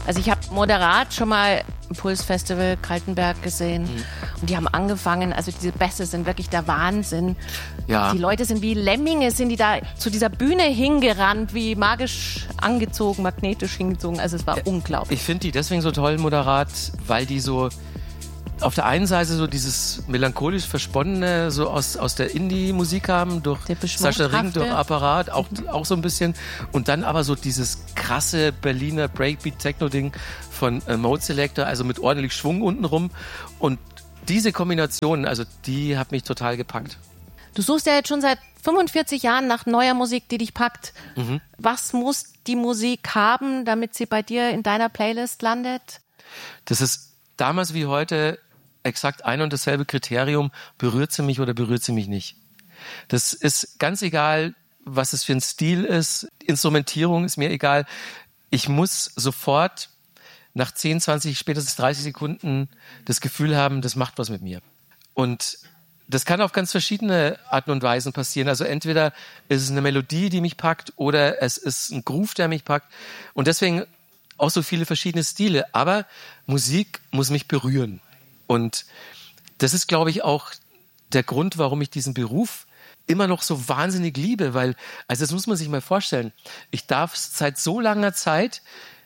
Also ich habe moderat schon mal im Pulsfestival Kaltenberg gesehen und die haben angefangen, also diese Bässe sind wirklich der Wahnsinn. Ja. Die Leute sind wie Lemminge, sind die da zu dieser Bühne hingerannt, wie magisch angezogen, magnetisch hingezogen. Also es war unglaublich. Ich finde die deswegen so toll, moderat, weil die so auf der einen Seite so dieses melancholisch Versponnene so aus der Indie-Musik haben, durch Sascha Ring, durch Apparat, auch so ein bisschen. Und dann aber so dieses krasse Berliner Breakbeat-Techno-Ding von Mode Selector, also mit ordentlich Schwung unten rum. Und diese Kombination, also die hat mich total gepackt. Du suchst ja jetzt schon seit 45 Jahren nach neuer Musik, die dich packt. Was muss die Musik haben, damit sie bei dir in deiner Playlist landet? Das ist damals wie heute exakt ein und dasselbe Kriterium, berührt sie mich oder berührt sie mich nicht. Das ist ganz egal, was es für ein Stil ist, Instrumentierung ist mir egal. Ich muss sofort nach 10, 20, spätestens 30 Sekunden das Gefühl haben, das macht was mit mir. Und das kann auf ganz verschiedene Arten und Weisen passieren. Also entweder ist es eine Melodie, die mich packt, oder es ist ein Groove, der mich packt. Und deswegen auch so viele verschiedene Stile. Aber Musik muss mich berühren. Und das ist, glaube ich, auch der Grund, warum ich diesen Beruf immer noch so wahnsinnig liebe, weil, also das muss man sich mal vorstellen, ich darf seit so langer Zeit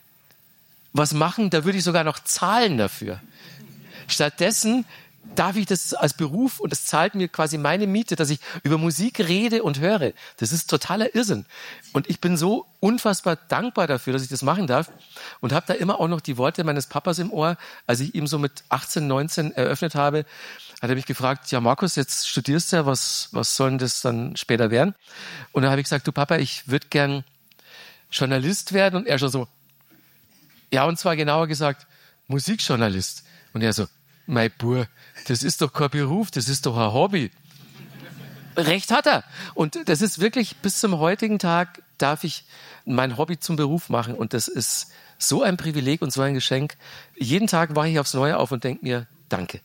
was machen, da würde ich sogar noch zahlen dafür. Stattdessen darf ich das als Beruf und es zahlt mir quasi meine Miete, dass ich über Musik rede und höre. Das ist totaler Irrsinn. Und ich bin so unfassbar dankbar dafür, dass ich das machen darf und habe da immer auch noch die Worte meines Papas im Ohr. Als ich ihm so mit 18, 19 eröffnet habe, hat er mich gefragt, ja Markus, jetzt studierst du ja, was soll denn das dann später werden? Und dann habe ich gesagt, du Papa, ich würde gern Journalist werden. Und er schon so, ja, und zwar genauer gesagt, Musikjournalist. Und er so, mein Bub, das ist doch kein Beruf, das ist doch ein Hobby. Recht hat er. Und das ist wirklich, bis zum heutigen Tag darf ich mein Hobby zum Beruf machen. Und das ist so ein Privileg und so ein Geschenk. Jeden Tag wache ich aufs Neue auf und denke mir, danke.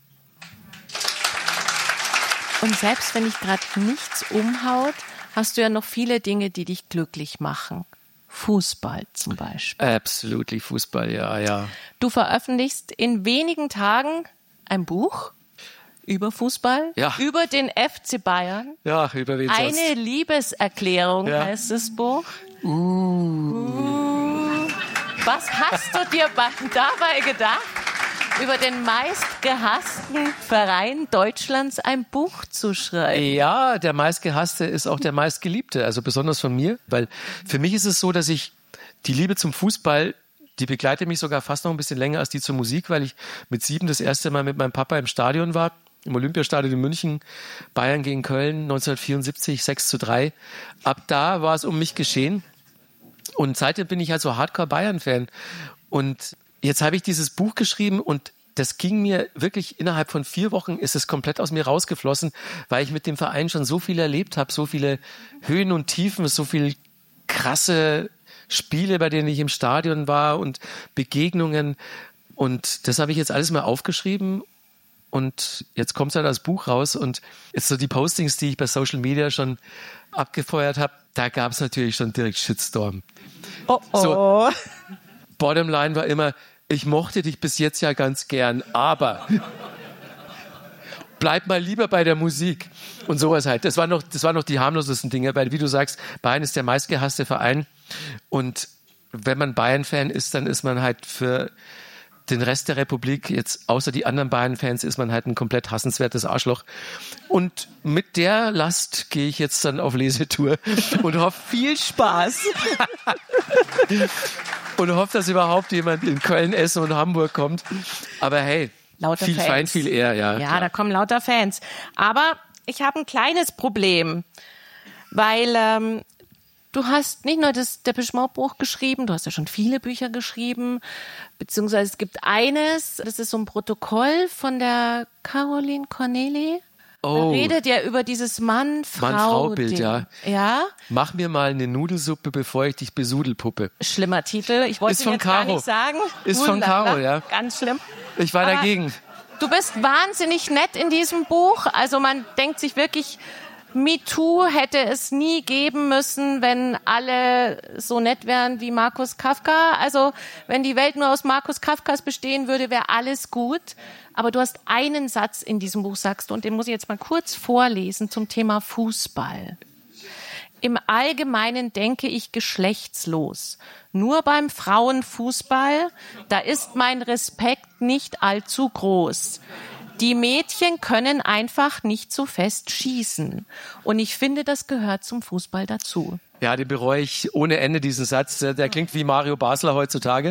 Und selbst wenn dich gerade nichts umhaut, hast du ja noch viele Dinge, die dich glücklich machen. Fußball zum Beispiel. Absolutely Fußball, ja. Du veröffentlichst in wenigen Tagen ein Buch über Fußball, über den FC Bayern. Ja, über wen sonst? Eine Liebeserklärung heißt das Buch. Was hast du dir dabei gedacht, über den meistgehassten Verein Deutschlands ein Buch zu schreiben? Ja, der meistgehasste ist auch der meistgeliebte, also besonders von mir, weil für mich ist es so, dass ich die Liebe zum Fußball, die begleitet mich sogar fast noch ein bisschen länger als die zur Musik, weil ich mit 7 das erste Mal mit meinem Papa im Stadion war, im Olympiastadion in München, Bayern gegen Köln, 1974, 6:3. Ab da war es um mich geschehen und seitdem bin ich halt so Hardcore-Bayern-Fan. Und jetzt habe ich dieses Buch geschrieben und das ging mir wirklich innerhalb von 4 Wochen ist es komplett aus mir rausgeflossen, weil ich mit dem Verein schon so viel erlebt habe, so viele Höhen und Tiefen, so viel krasse Spiele, bei denen ich im Stadion war und Begegnungen. Und das habe ich jetzt alles mal aufgeschrieben und jetzt kommt es halt als Buch raus. Und jetzt so die Postings, die ich bei Social Media schon abgefeuert habe, da gab es natürlich schon direkt Shitstorm. So, Bottomline war immer, ich mochte dich bis jetzt ja ganz gern, aber bleib mal lieber bei der Musik und sowas halt. Das waren noch die harmlosesten Dinge, weil wie du sagst, Bayern ist der meistgehasste Verein und wenn man Bayern-Fan ist, dann ist man halt für den Rest der Republik, jetzt außer die anderen Bayern-Fans, ist man halt ein komplett hassenswertes Arschloch. Und mit der Last gehe ich jetzt dann auf Lesetour und hoffe viel Spaß. Und hoffe, dass überhaupt jemand in Köln, Essen und Hamburg kommt. Aber hey, lauter viel Fans. Feind, viel eher, ja. Ja, da kommen lauter Fans. Aber ich habe ein kleines Problem, weil du hast nicht nur das Depeche Mode Buch geschrieben, du hast ja schon viele Bücher geschrieben, beziehungsweise es gibt eines, das ist so ein Protokoll von der Caroline Corneli. Da redet ja über dieses Mann-Frau-Bild, ja. Mach mir mal eine Nudelsuppe, bevor ich dich besudel, Puppe. Schlimmer Titel. Ich wollte ihn jetzt gar nicht sagen. Ist von Caro, ja. Ganz schlimm. Ich war dagegen. Du bist wahnsinnig nett in diesem Buch. Also man denkt sich wirklich, MeToo hätte es nie geben müssen, wenn alle so nett wären wie Markus Kafka. Also wenn die Welt nur aus Markus Kafkas bestehen würde, wäre alles gut. Aber du hast einen Satz in diesem Buch, sagst du, und den muss ich jetzt mal kurz vorlesen zum Thema Fußball. Im Allgemeinen denke ich geschlechtslos. Nur beim Frauenfußball, da ist mein Respekt nicht allzu groß. Die Mädchen können einfach nicht so fest schießen. Und ich finde, das gehört zum Fußball dazu. Ja, den bereue ich ohne Ende, diesen Satz. Der klingt wie Mario Basler heutzutage.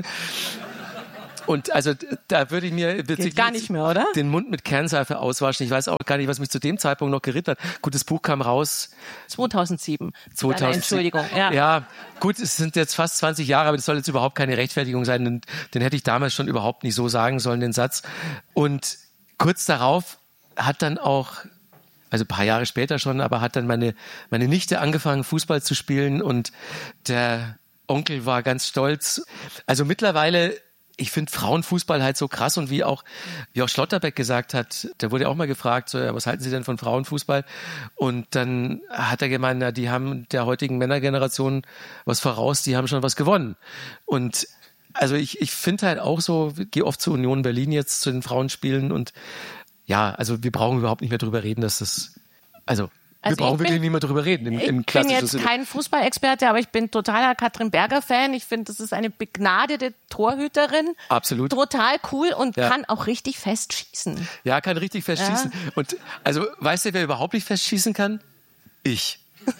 Und also da würde ich mir gar nicht mehr, oder? Den Mund mit Kernseife auswaschen. Ich weiß auch gar nicht, was mich zu dem Zeitpunkt noch geritten hat. Gut, das Buch kam raus 2007. Entschuldigung. Ja, gut, es sind jetzt fast 20 Jahre, aber das soll jetzt überhaupt keine Rechtfertigung sein. Den hätte ich damals schon überhaupt nicht so sagen sollen, den Satz. Und kurz darauf hat dann auch, also ein paar Jahre später schon, aber hat dann meine Nichte angefangen, Fußball zu spielen und der Onkel war ganz stolz. Also mittlerweile, ich finde Frauenfußball halt so krass und wie auch Schlotterbeck gesagt hat, der wurde auch mal gefragt, so, ja, was halten Sie denn von Frauenfußball? Und dann hat er gemeint, na, die haben der heutigen Männergeneration was voraus, die haben schon was gewonnen. Und also ich finde halt auch so, gehe oft zur Union Berlin jetzt zu den Frauenspielen und ja, also wir brauchen überhaupt nicht mehr drüber reden, dass das, also wir brauchen wirklich nicht mehr drüber reden im klassischen Sinne. Ich bin jetzt kein Fußballexperte, aber ich bin totaler Katrin Berger-Fan. Ich finde, das ist eine begnadete Torhüterin. Absolut. Total cool und kann auch richtig fest schießen. Ja, kann richtig fest schießen. Und also, weißt du, wer überhaupt nicht fest schießen kann? Ich.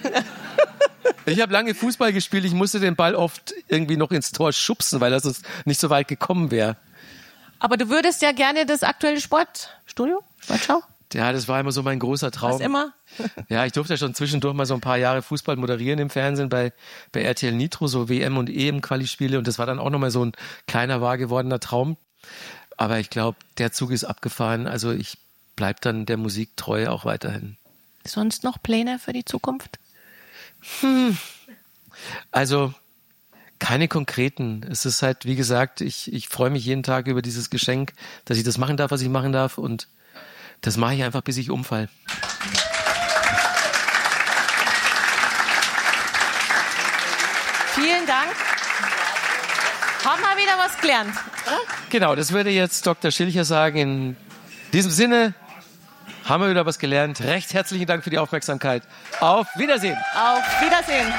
Ich habe lange Fußball gespielt, ich musste den Ball oft irgendwie noch ins Tor schubsen, weil er sonst nicht so weit gekommen wäre. Aber du würdest ja gerne das aktuelle Sportschau? Ja, das war immer so mein großer Traum. Was immer? Ja, ich durfte ja schon zwischendurch mal so ein paar Jahre Fußball moderieren im Fernsehen bei RTL Nitro, so WM- und EM-Quali-Spiele und das war dann auch nochmal so ein kleiner, wahr gewordener Traum. Aber ich glaube, der Zug ist abgefahren, also ich bleib dann der Musik treu auch weiterhin. Sonst noch Pläne für die Zukunft? Also keine konkreten. Es ist halt, wie gesagt, ich freue mich jeden Tag über dieses Geschenk, dass ich das machen darf, was ich machen darf und das mache ich einfach, bis ich umfall. Vielen Dank. Haben wir wieder was gelernt, oder? Genau, das würde jetzt Dr. Schilcher sagen. In diesem Sinne haben wir wieder was gelernt. Recht herzlichen Dank für die Aufmerksamkeit. Auf Wiedersehen. Auf Wiedersehen.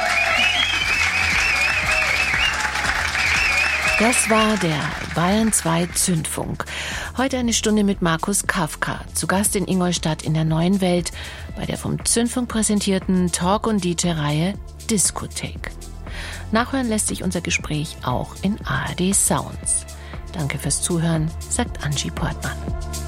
Das war der Bayern 2 Zündfunk. Heute eine Stunde mit Markus Kafka, zu Gast in Ingolstadt in der Neuen Welt, bei der vom Zündfunk präsentierten Talk- und DJ-Reihe Diskothek. Nachhören lässt sich unser Gespräch auch in ARD Sounds. Danke fürs Zuhören, sagt Angie Portmann.